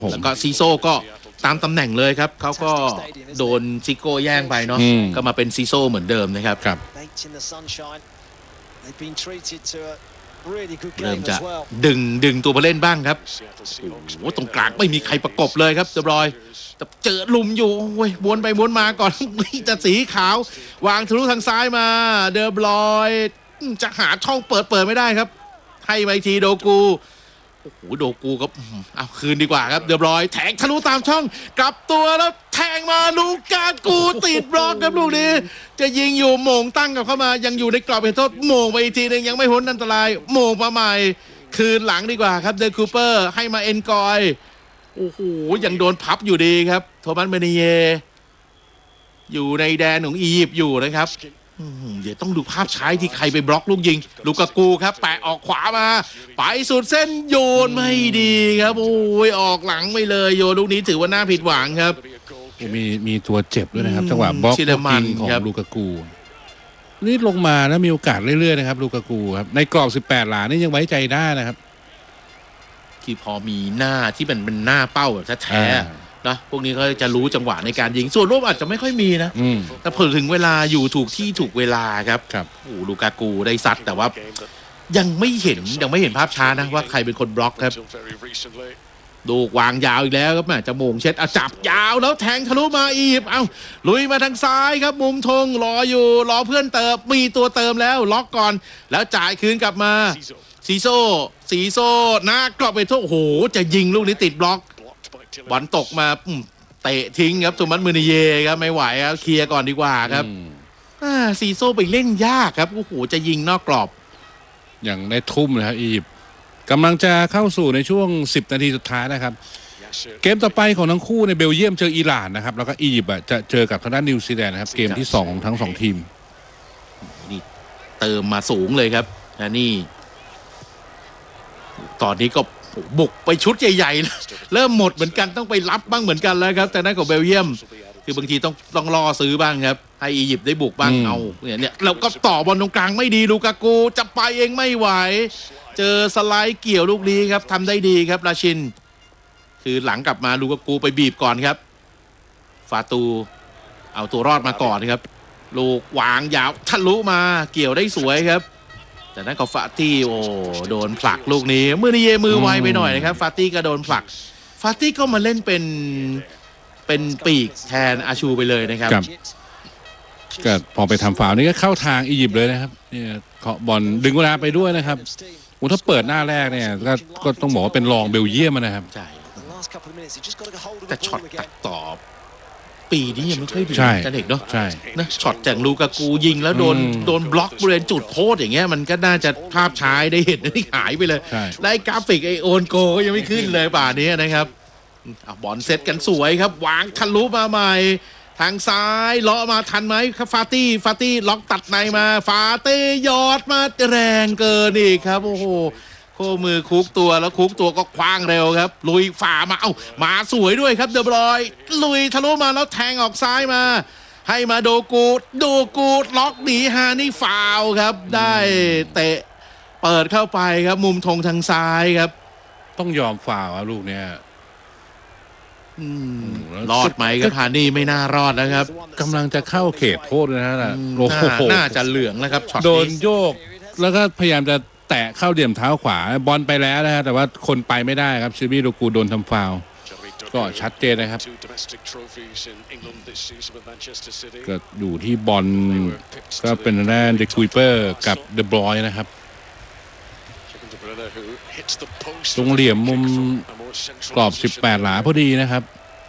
แล้วก็ซีโซ่ก็ตามตำแหน่งเลยครับเขาก็โดนซิโก้แย่งไปเนาะก็มาเป็นซีโซ่เหมือนเดิมนะครับเริ่มจะดึงตัวมาเล่นบ้างครับโอ้ตรงกลางไม่มีใครประกบเลยครับเดบรอยเจอลุมอยู่โอ้ยวนไปวนมาก่อนจะสีขาววางทะลุทางซ้ายมาเดบรอยจะหาช่องเปิดไม่ได้ครับให้ไปทีโดกูโอ้โหโดกูก็เอาคืนดีกว่าครับเดบรอยแทงทะลุตามช่องกลับตัวแล้วแทงมาลูกากูติดบล็อกครับลูกนี้จะยิงอยู่โมงตั้งกับเข้ามายังอยู่ในกรอบเขตโทษโมงไปอีกทีนึงยังไม่พ้นอันตรายโมงมาใหม่คืนหลังดีกว่าครับเดคูเปอร์ให้มาเอ็นกอยโอ้โหยังโดนพับอยู่ดีครับโทมัสเมเนเยอยู่ในแดนของอียิปต์อยู่นะครับเดี๋ยวต้องดูภาพช้าที่ใครไปบล็อกลูกยิงลูกากูครับแปะออกขวามาไปสุดเส้นโยนไม่ดีครับโอ้ยออกหลังไปเลยโยนลูกนี้ถือว่าน่าผิดหวังครับมีตัวเจ็บด้วยนะครับจังหวะบล็อกยิงของลูกากูนี่ลงมาแล้วมีโอกาสเรื่อยๆนะครับลูกากูครับในกรอบ18 หลานี่ยังไว้ใจได้นะครับที่พอมีหน้าที่เป็นหน้าเป้าแบบแท้ๆนะพวกนี้เขาจะรู้จังหวะในการยิงส่วนรูปอาจจะไม่ค่อยมีนะแต่พอถึงเวลาอยู่ถูกที่ถูกเวลาครับโอ้ลูกากูได้ซัดแต่ว่ายังไม่เห็นภาพช้านะว่าใครเป็นคนบล็อกครับดูวางยาวอีกแล้วครับแม่จะโมงเช็ดจับยาวแล้วแทงทะลุมาอีบลุยมาทางซ้ายครับมุมธงรออยู่รอเพื่อนเติมมีตัวเติมแล้วล็อกก่อนแล้วจ่ายคืนกลับมาซีโซ่หน้ากรอบไปโทษโอ้โหจะยิงลูกนี้ติดบล็อกบอลตกมาเตะทิ้งครับโทมัส มือนิเยครับไม่ไหวครับเคลียร์ก่อนดีกว่าครับซีโซ่ไปเล่นยากครับโอ้โหจะยิงนอกกรอบอย่างได้ทุ่มเลยครับอียิปต์กำลังจะเข้าสู่ในช่วง10 นาทีสุดท้ายนะครับเกมต่อไปของทั้งคู่ในเบลเยียมเจออิหร่านนะครับแล้วก็อียิปต์จะเจอกับทางด้านนิวซีแลนด์นะครับเกมที่2ของทั้ง2ทีมนี่เติมมาสูงเลยครับและนี่ตอนนี้ก็บุกไปชุดใหญ่ๆเริ่มหมดเหมือนกันต้องไปรับบ้างเหมือนกันแล้วครับแต่นั่นของเบลเยียมคือบางทีต้องรอซื้อบ้างครับให้อียิปต์ได้บุกบ้างเอาเนี่ยเราก็ต่อบอลตรงกลางไม่ดีลูกากูจะไปเองไม่ไหวเจอสไลด์เกี่ยวลูกนี้ครับทำได้ดีครับราชินคือหลังกลับมาลูกากูไปบีบก่อนครับฟาตูเอาตัวรอดมาก่อนครับลูกวางยาวทะลุมาเกี่ยวได้สวยครับแต่นั้นก็ฟาตี้โอ้โดนผลักลูกนี้มือนี่เยมือไวไปหน่อยนะครับฟาตี้ก็โดนผลักฟาตี้ก็มาเล่นเป็นปีกแทนอาชูไปเลยนะครับก็พอไปทำฟาวล์นี่ก็เข้าทางอียิปต์เลยนะครับเนี่ยเคาะบอลดึงเวลาไปด้วยนะครับถ้าเปิดหน้าแรกเนี่ยก็ต้องบอกว่าเป็นรองเบลเยียมนะครับใช่แต่ช็อตตัดต่อปีนี้ยังไม่ค่อยดีกันเด็กเนาะใช่นะช็อตจากลูกากูยิงแล้วโดนบล็อกบริเวณจุดโทษอย่างเงี้ยมันก็น่าจะภาพช้าได้เห็นที่หายไปเลยและกราฟิกไอโอนโกก็ยังไม่ขึ้นเลยป่านนี้นะครับบอลเซตกันสวยครับวางทะลุมาใหม่ทางซ้ายเลาะมาทันไหมครับฟาตี้ล็อกตัดในมาฟาตี้ยอดมาแรงเกินอีกครับโอ้โหโค้มือคุกตัวแล้วคุกตัวก็คว้างเร็วครับลุยฝ่ามามาสวยด้วยครับเดบรอยลุยทะลุมาแล้วแทงออกซ้ายมาให้มาโดกูดล็อกหนีฮานี่ฟาวครับได้เตะเปิดเข้าไปครับมุมธงทางซ้ายครับต้องยอมฟาวลูกเนี้ยรอดไหมครับฮานี่ไม่น่ารอดนะครับกำลังจะเข้าเขตโทษนะน่าจะเหลืองนะครับช็อตนี้โดนโยกแล้วก็พยายามจะแตะเข้าเหลี่ยมเท้าขวาบอลไปแล้วนะฮะแต่ว่าคนไปไม่ได้ครับชิบิโดกูโดนทำฟาวล์ก็ชัดเจนนะครับก็อยู่ที่บอลก็เป็นแรนเดคูเปอร์กับเดบรอยนะครับตรงเหลี่ยมมุมกรอบ18 หลาพอดีนะครับ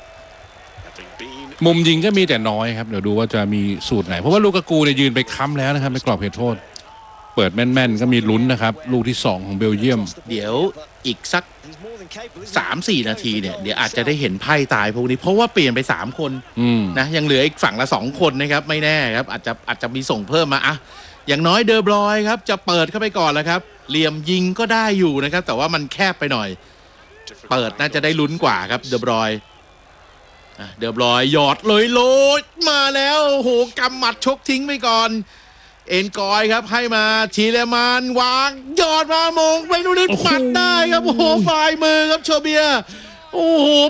มุมยิงก็มีแต่น้อยครับเดี๋ยวดูว่าจะมีสูตรไหนเพราะว่าลูกากูเนี่ยยืนไปค้ำแล้วนะครับในกรอบเขตโทษเปิดแม่นๆก็มีลุ้นนะครับลูกที่2ของเบลเยียมเดี๋ยวอีกสัก 3-4 นาทีเนี่ยเดี๋ยวอาจจะได้เห็นไพ่ตายพวกนี้เพราะว่าเปลี่ยนไป3 คนนะยังเหลืออีกฝั่งละ2 คนนะครับไม่แน่ครับอาจจะมีส่งเพิ่มมาอย่างน้อยเดอบรอยครับจะเปิดเข้าไปก่อนแล้วครับเหลี่ยมยิงก็ได้อยู่นะครับแต่ว่ามันแคบไปหน่อยเปิดน่าจะได้ลุ้นกว่าครับเดอบรอยหยอดเลยโลดมาแล้วโอ้โหกำหมัดชกทิ้งไปก่อนเอ็นกอยครับให้มาทีเลมานวางหยอดมามงไปนู่นนี่ปัดได้ครับโอ้โหฝ่ายมือครับโชเบียโอ้โห